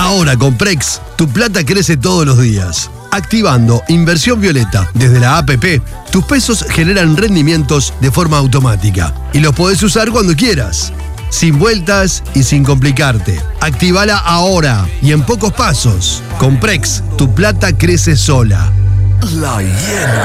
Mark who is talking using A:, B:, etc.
A: Ahora con Prex, tu plata crece todos los días. Activando Inversión Violeta desde la APP, tus pesos generan rendimientos de forma automática y los podés usar cuando quieras. Sin vueltas y sin complicarte. Actívala ahora y en pocos pasos. Con Prex, tu plata crece sola.
B: La Hiena.